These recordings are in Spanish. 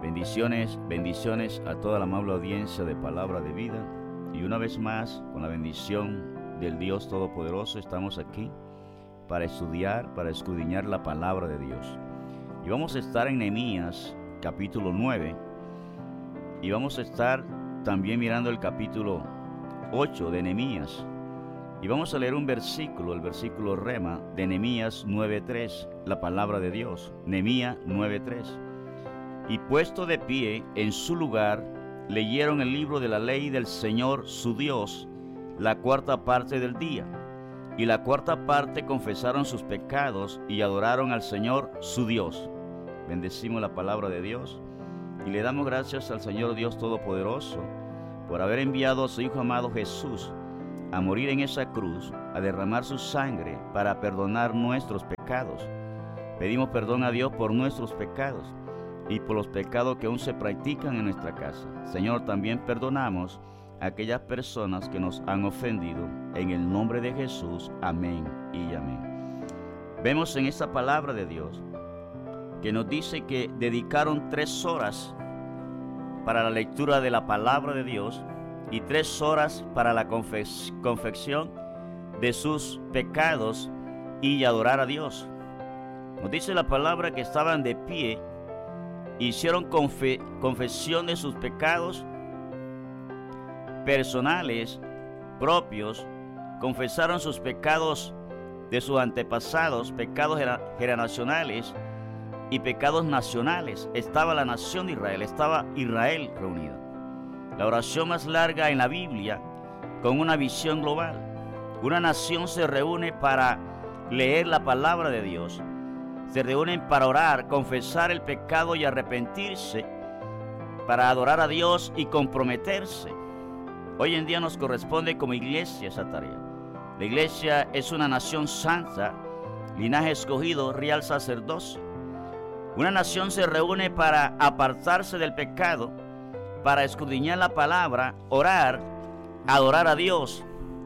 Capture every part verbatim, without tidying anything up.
Bendiciones, bendiciones a toda la amable audiencia de Palabra de Vida. Y una vez más, con la bendición del Dios Todopoderoso, estamos aquí para estudiar, para escudriñar la Palabra de Dios. Y vamos a estar en Nehemías, capítulo nueve. Y vamos a estar también mirando el capítulo ocho de Nehemías. Y vamos a leer un versículo, el versículo Rema de Nehemías nueve tres, la Palabra de Dios. Nehemías nueve tres. Y puesto de pie en su lugar, leyeron el libro de la ley del Señor su Dios, la cuarta parte del día. Y la cuarta parte confesaron sus pecados y adoraron al Señor su Dios. Bendecimos la palabra de Dios y le damos gracias al Señor Dios Todopoderoso por haber enviado a su Hijo amado Jesús a morir en esa cruz, a derramar su sangre para perdonar nuestros pecados. Pedimos perdón a Dios por nuestros pecados y por los pecados que aún se practican en nuestra casa. Señor, también perdonamos a aquellas personas que nos han ofendido. En el nombre de Jesús, amén y amén. Vemos en esta palabra de Dios que nos dice que dedicaron tres horas para la lectura de la palabra de Dios y tres horas para la confe- confesión de sus pecados y adorar a Dios. Nos dice la palabra que estaban de pie, hicieron confe- confesión de sus pecados personales, propios, confesaron sus pecados de sus antepasados, pecados generacionales y pecados nacionales. Estaba la nación de Israel, estaba Israel reunida. La oración más larga en la Biblia, con una visión global. Una nación se reúne para leer la palabra de Dios. Se reúnen para orar, confesar el pecado y arrepentirse, para adorar a Dios y comprometerse. Hoy en día nos corresponde como iglesia esa tarea. La iglesia es una nación santa, linaje escogido, real sacerdocio. Una nación se reúne para apartarse del pecado, para escudriñar la palabra, orar, adorar a Dios.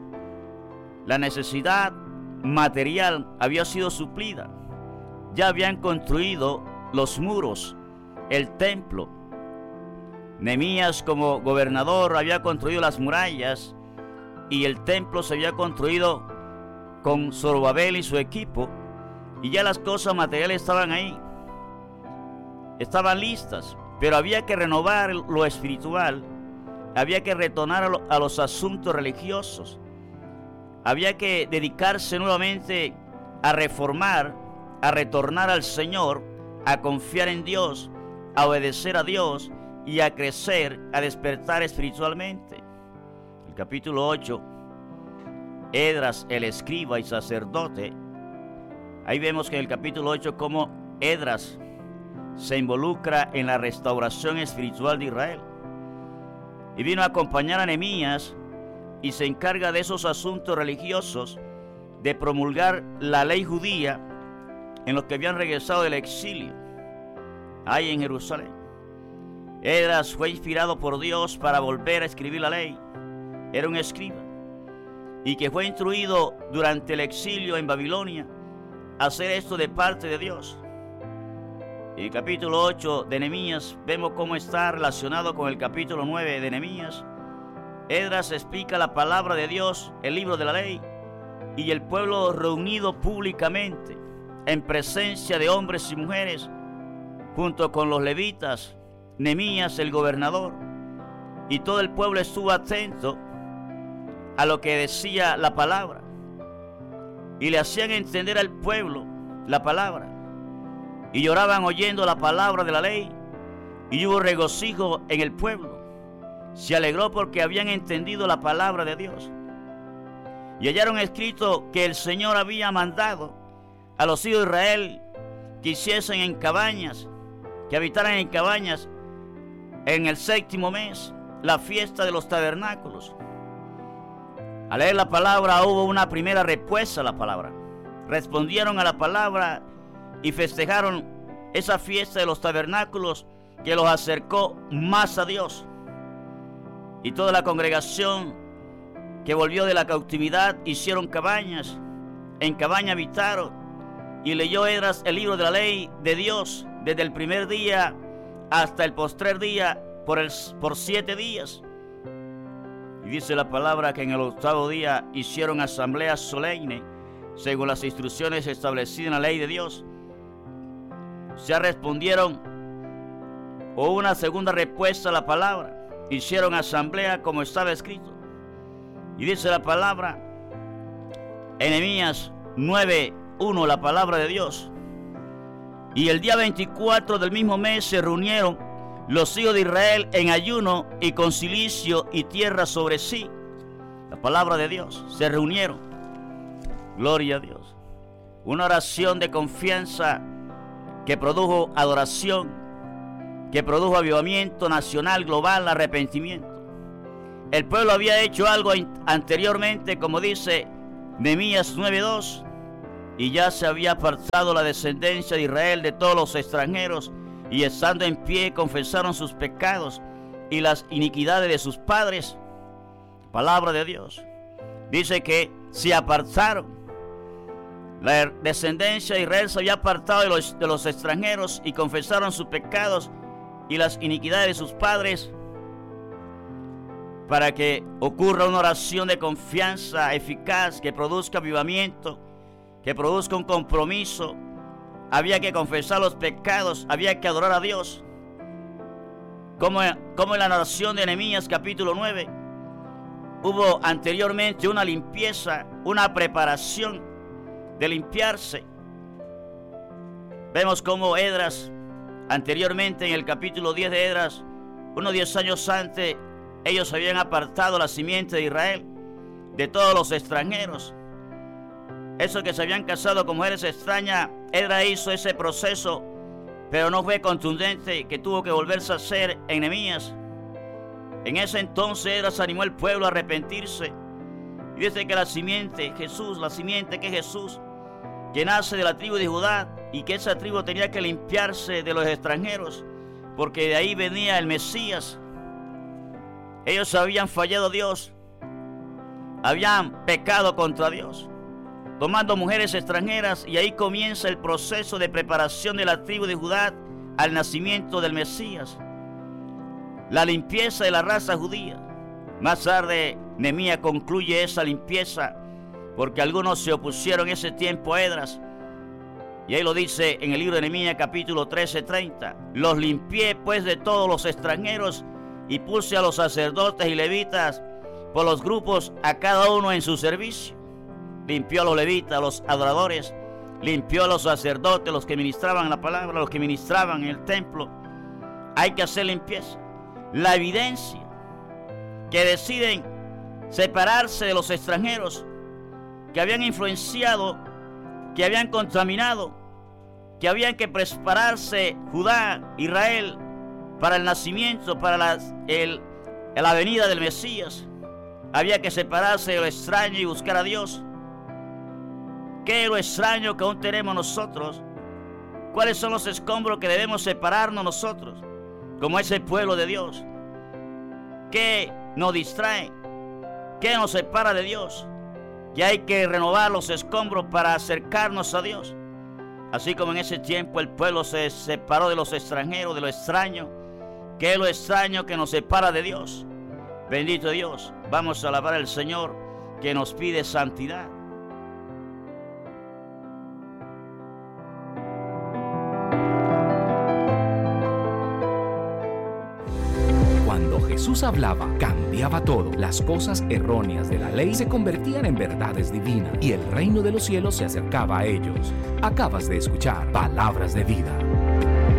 La necesidad material había sido suplida. Ya habían construido los muros, el templo. Nehemías, como gobernador, había construido las murallas y el templo se había construido con Zorobabel y su equipo, y ya las cosas materiales estaban ahí, estaban listas, pero había que renovar lo espiritual, había que retornar a, lo, a los asuntos religiosos, había que dedicarse nuevamente a reformar, a retornar al Señor, a confiar en Dios, a obedecer a Dios y a crecer, a despertar espiritualmente. El capítulo ocho, Esdras, el escriba y sacerdote. Ahí vemos que en el capítulo ocho cómo Esdras se involucra en la restauración espiritual de Israel. Y vino a acompañar a Nehemías y se encarga de esos asuntos religiosos, de promulgar la ley judía en los que habían regresado del exilio, ahí en Jerusalén. Esdras fue inspirado por Dios para volver a escribir la ley. Era un escriba y que fue instruido durante el exilio en Babilonia a hacer esto de parte de Dios. En el capítulo ocho de Nehemías vemos cómo está relacionado con el capítulo nueve de Nehemías. Esdras explica la palabra de Dios, el libro de la ley, y el pueblo reunido públicamente en presencia de hombres y mujeres, junto con los levitas, Nehemías el gobernador, y todo el pueblo estuvo atento a lo que decía la palabra, y le hacían entender al pueblo la palabra, y lloraban oyendo la palabra de la ley, y hubo regocijo en el pueblo. Se alegró porque habían entendido la palabra de Dios, y hallaron escrito que el Señor había mandado a los hijos de Israel que hiciesen en cabañas, que habitaran en cabañas en el séptimo mes, la fiesta de los tabernáculos. Al leer la palabra hubo una primera respuesta a la palabra. Respondieron a la palabra y festejaron esa fiesta de los tabernáculos que los acercó más a Dios. Y toda la congregación que volvió de la cautividad hicieron cabañas, en cabaña habitaron, y leyó Esdras el libro de la ley de Dios desde el primer día hasta el postrer día por, el, por siete días. Y dice la palabra que en el octavo día hicieron asamblea solemne según las instrucciones establecidas en la ley de Dios. Se respondieron o una segunda respuesta a la palabra. Hicieron asamblea como estaba escrito. Y dice la palabra en Nehemías nueve uno, la palabra de Dios. Y el día veinticuatro del mismo mes se reunieron los hijos de Israel en ayuno y con cilicio y tierra sobre sí. La palabra de Dios. Se reunieron. Gloria a Dios. Una oración de confianza que produjo adoración, que produjo avivamiento nacional, global, arrepentimiento. El pueblo había hecho algo anteriormente, como dice Nehemías nueve dos, y ya se había apartado la descendencia de Israel de todos los extranjeros, y estando en pie confesaron sus pecados y las iniquidades de sus padres. Palabra de Dios. Dice que se apartaron. La descendencia de Israel se había apartado de los, de los extranjeros y confesaron sus pecados y las iniquidades de sus padres, para que ocurra una oración de confianza eficaz que produzca avivamiento, que produzca un compromiso. Había que confesar los pecados, había que adorar a Dios. Como, como en la narración de Nehemías capítulo nueve, hubo anteriormente una limpieza, una preparación de limpiarse. Vemos cómo Esdras, anteriormente en el capítulo diez de Esdras, unos diez años antes, ellos habían apartado la simiente de Israel de todos los extranjeros. Esos que se habían casado con mujeres extrañas, Esdras hizo ese proceso, pero no fue contundente, que tuvo que volverse a hacer en Nehemías. En ese entonces Esdras animó al pueblo a arrepentirse. Y dice que la simiente, Jesús, la simiente que es Jesús, que nace de la tribu de Judá, y que esa tribu tenía que limpiarse de los extranjeros, porque de ahí venía el Mesías. Ellos habían fallado a Dios, habían pecado contra Dios, tomando mujeres extranjeras, y ahí comienza el proceso de preparación de la tribu de Judá al nacimiento del Mesías, la limpieza de la raza judía. Más tarde Nehemías concluye esa limpieza, porque algunos se opusieron en ese tiempo a Esdras, y ahí lo dice en el libro de Nehemías capítulo trece treinta: los limpié pues de todos los extranjeros, y puse a los sacerdotes y levitas por los grupos, a cada uno en su servicio. Limpió a los levitas, a los adoradores, limpió a los sacerdotes, los que ministraban la palabra, los que ministraban en el templo. Hay que hacer limpieza. La evidencia que deciden separarse de los extranjeros que habían influenciado, que habían contaminado, que habían que prepararse Judá, Israel, para el nacimiento, para la, el, la venida del Mesías. Había que separarse de lo extraño y buscar a Dios. ¿Qué es lo extraño que aún tenemos nosotros? ¿Cuáles son los escombros que debemos separarnos nosotros, como ese pueblo de Dios? ¿Qué nos distrae? ¿Qué nos separa de Dios? Y hay que renovar los escombros para acercarnos a Dios. Así como en ese tiempo el pueblo se separó de los extranjeros, de lo extraño. ¿Qué es lo extraño que nos separa de Dios? Bendito Dios. Vamos a alabar al Señor, que nos pide santidad. Cuando Jesús hablaba, cambiaba todo. Las cosas erróneas de la ley se convertían en verdades divinas, y el reino de los cielos se acercaba a ellos. Acabas de escuchar Palabras de Vida.